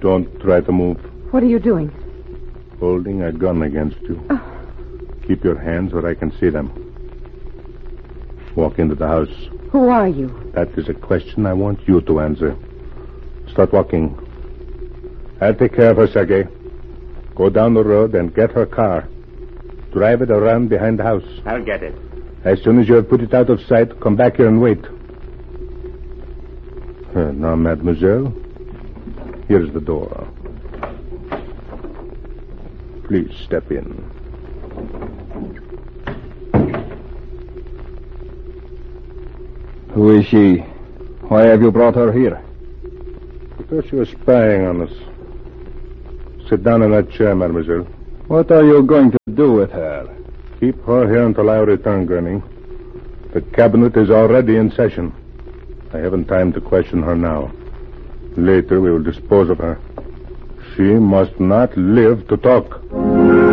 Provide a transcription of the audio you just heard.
Don't try to move. What are you doing? Holding a gun against you. Keep your hands where I can see them. Walk into the house. Who are you? That is a question I want you to answer. Start walking. I'll take care of her, Sergei. Go down the road and get her car. Drive it around behind the house. I'll get it. As soon as you have put it out of sight, come back here and wait. Now, mademoiselle, here's the door. Please step in. Who is she? Why have you brought her here? Because she was spying on us. Sit down in that chair, mademoiselle. What are you going to do with her? Keep her here until I return, Gurney. The cabinet is already in session. I haven't time to question her now. Later we will dispose of her. She must not live to talk.